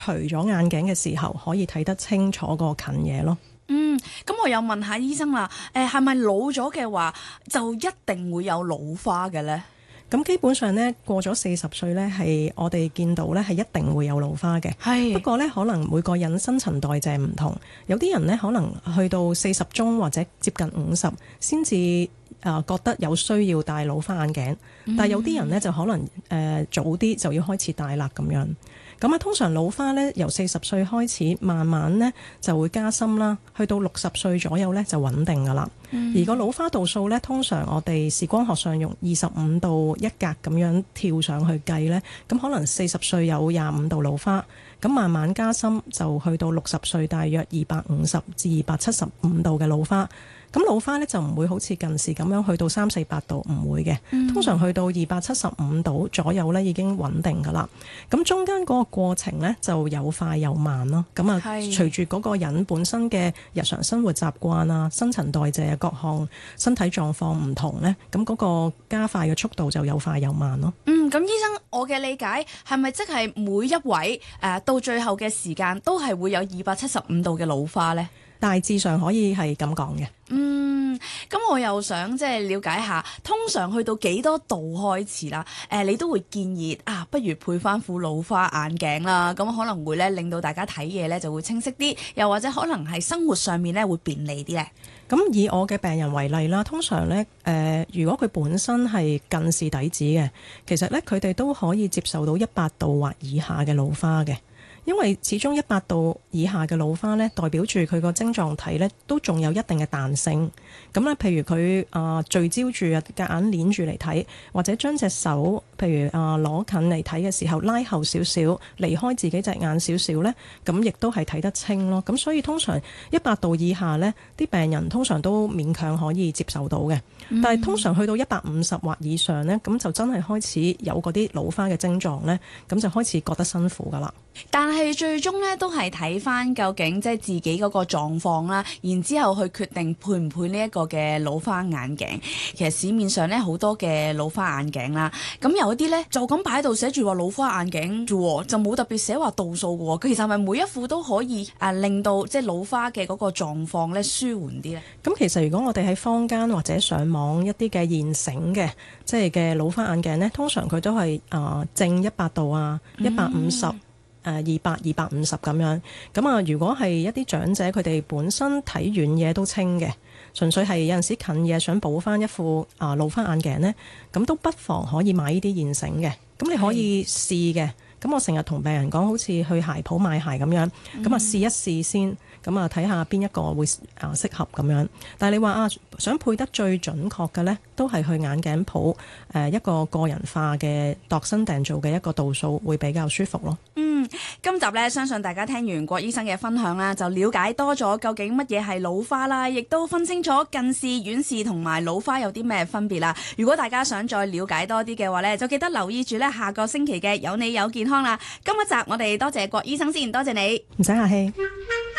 除咗眼鏡嘅時候，可以睇得清楚個近嘢咯。 咁我又問下醫生啦，係咪老咗嘅話就一定會有老花嘅呢？ 咁基本上呢，過咗40歲呢，係我哋見到呢係一定會有老花嘅。 係。 不過呢，可能每個人新陳代謝唔同，有啲人呢可能去到40中或者接近50先至覺得有需要戴老花眼鏡，但係有啲人呢，就可能早啲就要開始戴啦咁樣。咁通常老花呢，由40歲開始，慢慢呢就會加深啦，去到60歲左右呢，就穩定噶啦。而個老花度數呢，通常我哋視光學上用25度一格咁樣跳上去計呢，咁可能40歲有25度老花，咁慢慢加深就去到60歲大約250至275度嘅老花。咁老花呢，就唔會好似近視咁樣去到348度，唔會嘅。通常去到275度左右呢已經穩定噶啦。咁中間嗰個過程呢，就有快有慢咯。咁隨住嗰個人本身嘅日常生活習慣啊、新陳代謝各項身體狀況唔同呢，咁嗰個加快嘅速度就有快有慢咯。 咁醫生，我嘅理解係咪即係每一位到最後嘅時間都係會有275度嘅老花呢？ 大致上可以係咁講嘅。 咁我又想即係了解下，通常去到幾多度開始啦？你都會建議不如配翻副老花眼鏡啦，咁可能會咧令到大家睇嘢咧就會清晰啲，又或者可能係生活上面咧會便利啲咧。 咁以我嘅病人為例啦，通常咧如果佢本身係近視底子嘅，其實咧佢哋都可以接受到100度或以下嘅老花嘅。因為始終100度以下嘅老花呢，代表住佢個晶狀體呢都仲有一定嘅彈性。咁咧，譬如佢聚焦住夾硬捏住嚟睇，或者將隻手譬如攞近嚟睇嘅時候拉後少少，離開自己隻眼少少呢，咁亦都係睇得清咯。咁所以通常100度以下呢，啲病人通常都勉強可以接受到嘅。但係通常去到150或以上呢，咁就真係開始有嗰啲老花嘅症狀呢，咁就開始覺得辛苦噶啦。 但係最終咧都係睇翻究竟即係自己嗰個狀況啦，然之後去決定配唔配呢一個嘅老花眼鏡。其實市面上咧好多嘅老花眼鏡啦，咁有一啲咧就咁擺喺度寫住話老花眼鏡啫，就冇特別寫話度數嘅。其實係咪每一副都可以令到即係老花嘅嗰個狀況咧舒緩啲咧？咁其實如果我哋喺坊間或者上網一啲嘅現成嘅即係嘅老花眼鏡咧，通常佢都係正100度啊，150。200、250咁樣，咁如果係一啲長者，佢哋本身睇遠嘢都清嘅，純粹係有陣時近嘢想補翻一副老花眼鏡呢，咁都不妨可以買呢啲現成嘅，咁你可以試嘅。咁我成日同病人講，好似去鞋鋪買鞋咁樣，咁試一試先，咁睇下邊一個會適合咁樣。但係你話想配得最準確嘅呢，都係去眼鏡鋪一個個人化嘅度身訂造嘅一個度數會比較舒服咯。 今集呢，相信大家聽完郭醫生嘅分享啦，就了解多咗究竟乜嘢係老花啦，亦都分清楚近視、遠視同埋老花有啲咩分別啦。如果大家想再了解多啲嘅話呢，就記得留意住呢下個星期嘅有你有健康啦。今一集我哋多謝郭醫生先，多謝你， 唔使客氣。